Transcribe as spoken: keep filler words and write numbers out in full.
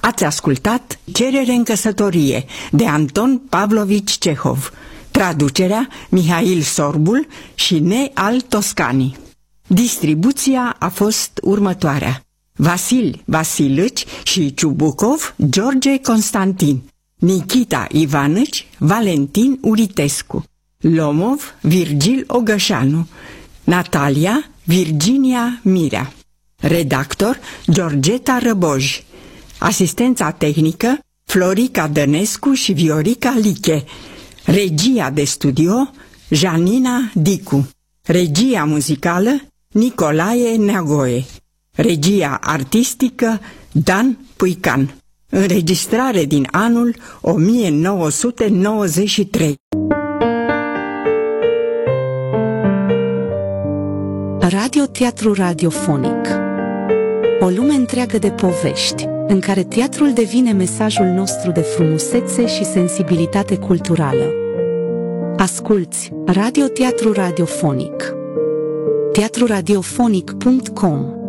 Ați ascultat Cerere în căsătorie de Anton Pavlovici Cehov, traducerea Mihail Sorbul și Neal Toscani. Distribuția a fost următoarea: Vasil Vasilici și Ciubucov George Constantin, Nikita Ivanici Valentin Uritescu, Lomov Virgil Ogășanu, Natalia Virginia Mirea. Redactor Georgeta Răboj. Asistența tehnică Florica Dănescu și Viorica Liche. Regia de studio Janina Dicu. Regia muzicală Nicolae Neagoe. Regia artistică Dan Puican. Înregistrare din anul o mie nouă sute nouăzeci și trei. Radio Teatru Radiofonic. O lume întreagă de povești, în care teatrul devine mesajul nostru de frumusețe și sensibilitate culturală. Asculți Radio Teatru Radiofonic. teatru radiofonic punct com